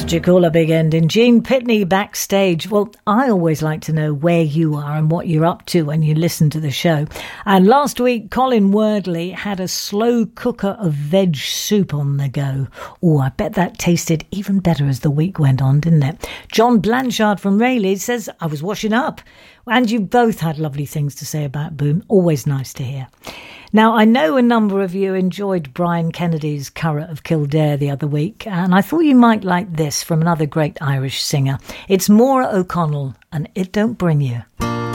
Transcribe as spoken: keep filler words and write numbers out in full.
What do you call a big ending? Gene Pitney backstage. Well, I always like to know where you are and what you're up to when you listen to the show. And last week, Colin Wordley had a slow cooker of veg soup on the go. Oh, I bet that tasted even better as the week went on, didn't it? John Blanchard from Rayleigh says, I was washing up. And you both had lovely things to say about Boom. Always nice to hear. Now, I know a number of you enjoyed Brian Kennedy's Curragh of Kildare the other week, and I thought you might like this from another great Irish singer. It's Maura O'Connell, and It Don't Bring You.